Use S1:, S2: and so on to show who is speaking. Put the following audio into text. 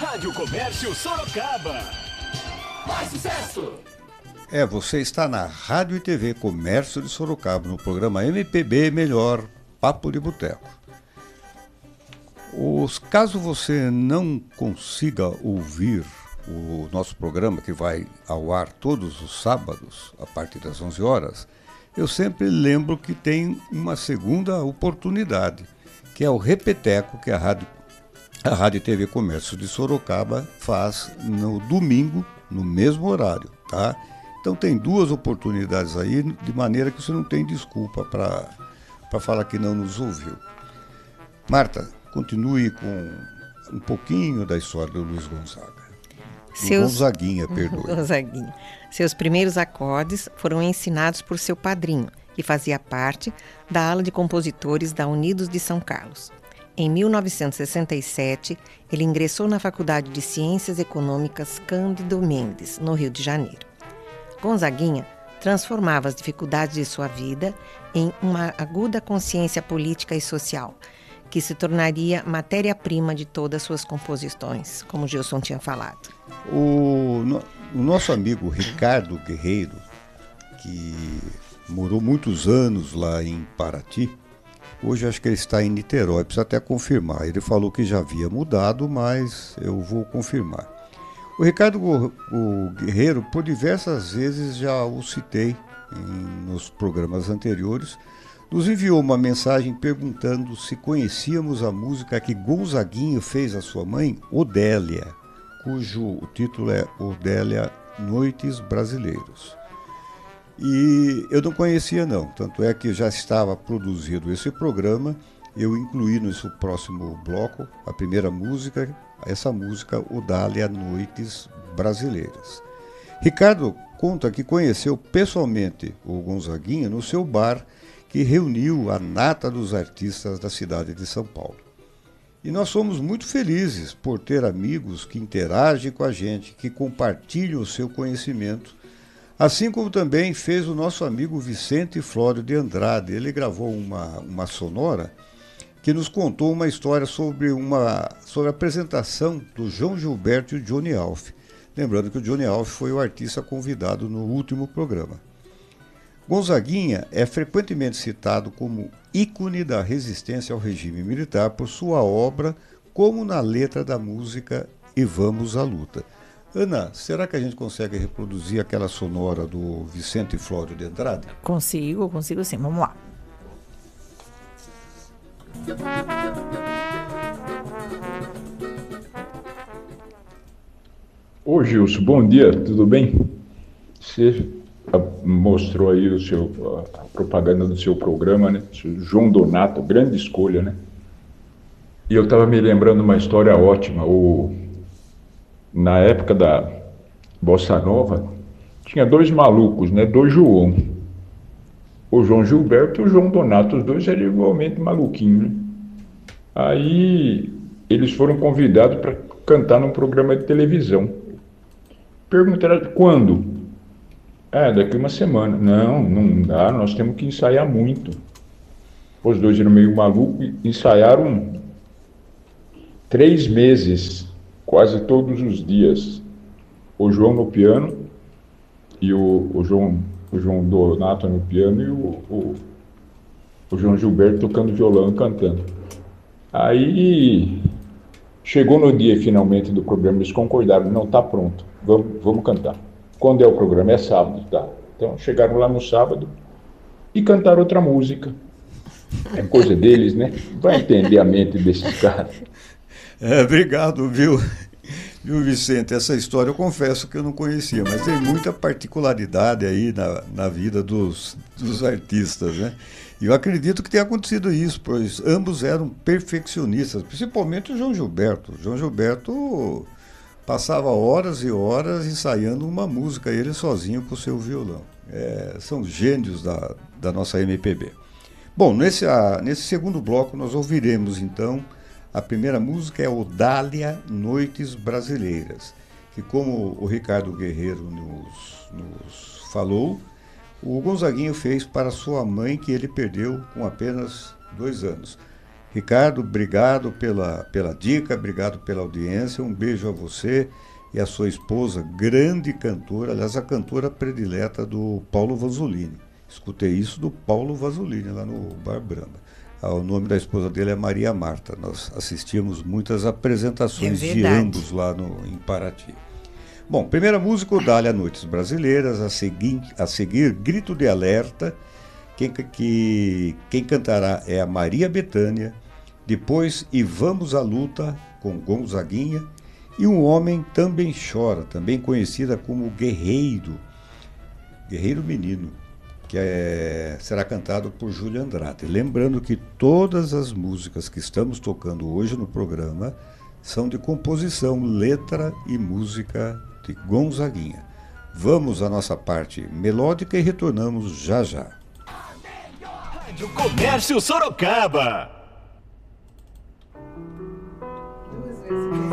S1: Rádio Comércio Sorocaba. Mais sucesso!
S2: Você está na Rádio e TV Comércio de Sorocaba, no programa MPB Melhor, Papo de Boteco. Caso você não consiga ouvir o nosso programa, que vai ao ar todos os sábados, a partir das 11 horas, eu sempre lembro que tem uma segunda oportunidade, que é o Repeteco, que a Rádio e TV Comércio de Sorocaba faz no domingo, no mesmo horário, tá? Então tem duas oportunidades aí, de maneira que você não tem desculpa para falar que não nos ouviu. Marta, continue com um pouquinho da história do Luiz Gonzaga. Gonzaguinha, perdoe.
S3: Gonzaguinha. Seus primeiros acordes foram ensinados por seu padrinho, que fazia parte da ala de compositores da Unidos de São Carlos. Em 1967, ele ingressou na Faculdade de Ciências Econômicas Cândido Mendes, no Rio de Janeiro. Gonzaguinha transformava as dificuldades de sua vida em uma aguda consciência política e social, que se tornaria matéria-prima de todas suas composições, como Gilson tinha falado.
S2: O nosso amigo Ricardo Guerreiro, que morou muitos anos lá em Paraty, hoje acho que ele está em Niterói, precisa até confirmar. Ele falou que já havia mudado, mas eu vou confirmar. O Ricardo Guerreiro, por diversas vezes já o citei nos programas anteriores, nos enviou uma mensagem perguntando se conhecíamos a música que Gonzaguinha fez à sua mãe, Odélia, cujo o título é Odélia Noites Brasileiros. E eu não conhecia não, tanto é que já estava produzido esse programa, eu incluí no próximo bloco a primeira música, essa música Odélia Noites Brasileiras. Ricardo conta que conheceu pessoalmente o Gonzaguinha no seu bar, que reuniu a nata dos artistas da cidade de São Paulo. E nós somos muito felizes por ter amigos que interagem com a gente, que compartilham o seu conhecimento, assim como também fez o nosso amigo Vicente Flório de Andrade. Ele gravou uma sonora que nos contou uma história sobre a apresentação do João Gilberto e o Johnny Alf. Lembrando que o Johnny Alf foi o artista convidado no último programa. Gonzaguinha é frequentemente citado como ícone da resistência ao regime militar por sua obra, como na letra da música E Vamos à Luta. Ana, será que a gente consegue reproduzir aquela sonora do Vicente Flório de Andrade?
S4: Consigo sim. Vamos lá.
S5: Ô Gilson, bom dia, tudo bem? Você mostrou aí a propaganda do seu programa, né? João Donato, grande escolha, né? E eu estava me lembrando uma história ótima. Na época da Bossa Nova, tinha dois malucos, né? Dois João. O João Gilberto e o João Donato, os dois eram igualmente maluquinhos, né? Aí eles foram convidados para cantar num programa de televisão. Perguntaram quando? Daqui uma semana. Não dá, nós temos que ensaiar muito. Os dois eram meio malucos e ensaiaram 3 meses, quase todos os dias. O João no piano e o João Donato no piano e o João Gilberto tocando violão e cantando. Aí chegou no dia finalmente do programa, eles concordaram, não, tá pronto, vamos cantar. Quando é o programa? É sábado, tá? Então chegaram lá no sábado e cantaram outra música. É coisa deles, né? Vai entender a mente desses caras.
S2: Obrigado, viu, Vicente? Essa história eu confesso que eu não conhecia, mas tem muita particularidade aí na vida dos artistas, né? E eu acredito que tenha acontecido isso, pois ambos eram perfeccionistas, principalmente o João Gilberto. O João Gilberto passava horas e horas ensaiando uma música, ele sozinho com o seu violão. São gênios da nossa MPB. Bom, nesse segundo bloco nós ouviremos então, a primeira música é Odélia Noites Brasileiras, que como o Ricardo Guerreiro nos falou, o Gonzaguinha fez para sua mãe, que ele perdeu com apenas 2 anos. Ricardo, obrigado pela dica, obrigado pela audiência, um beijo a você e a sua esposa, grande cantora, aliás, a cantora predileta do Paulo Vanzolini. Escutei isso do Paulo Vanzolini, lá no Bar Brahma. O nome da esposa dele é Maria Marta. Nós assistimos muitas apresentações de ambos lá em Paraty. Bom, primeira música, o Dália Noites Brasileiras, a seguir Grito de Alerta. Quem cantará é a Maria Bethânia. Depois, E Vamos à Luta, com Gonzaguinha. E Um Homem Também Chora, também conhecida como Guerreiro Menino, que será cantado por Júlio Andrade. Lembrando que todas as músicas que estamos tocando hoje no programa são de composição, letra e música de Gonzaguinha. Vamos à nossa parte melódica e retornamos já já.
S1: Rádio Comércio Sorocaba.
S3: 2 vezes.